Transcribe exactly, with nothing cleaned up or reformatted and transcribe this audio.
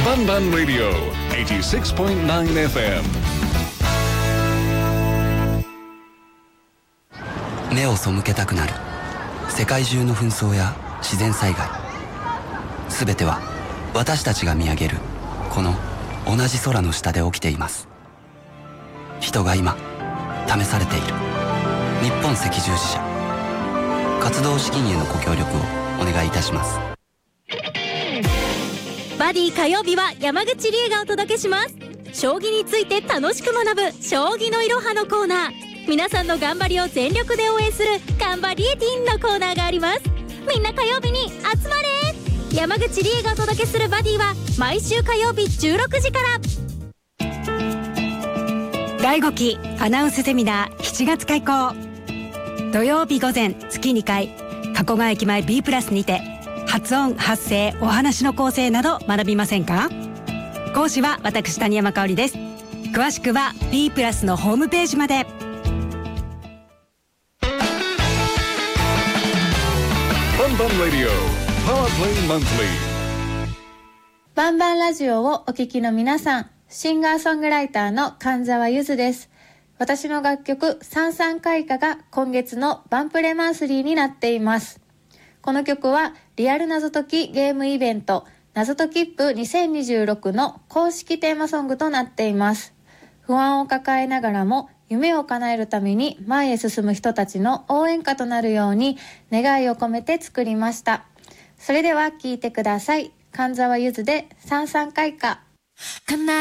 バンバンラディオ はちじゅうろくてんきゅうエフエム。 目を背けたくなる世界中の紛争や自然災害、すべては私たちが見上げるこの同じ空の下で起きています。人が今試されている。日本赤十字社、活動資金へのご協力をお願いいたします。 バディ火曜日は山口理恵がお届けします。将棋について楽しく学ぶ将棋のいろはのコーナー。皆さんの頑張りを全力で応援するガンバリエティンのコーナーがあります。みんな火曜日に集まれ。山口理恵がお届けするバディは毎週火曜日じゅうろくじから。 だいごきアナウンスセミナーしちがつ開講。土曜日午前月にかい、加古川駅前 B プラスにて発音、発声、お話の構成など学びませんか？講師は私谷山香織です。詳しくは B プラスのホームページまで。 バンバンラディオパワープレイマンスリー。 バンバンラジオをお聞きの皆さん、シンガーソングライターの神沢ゆずです。私の楽曲三三開花が今月のバンプレマンスリーになっています。この曲はリアル謎解きゲームイベント謎解きっぷにせんにじゅうろくの公式テーマソングとなっています。不安を抱えながらも夢を叶えるために前へ進む人たちの応援歌となるように願いを込めて作りました。それでは聴いてください。神沢ゆずで三三開花。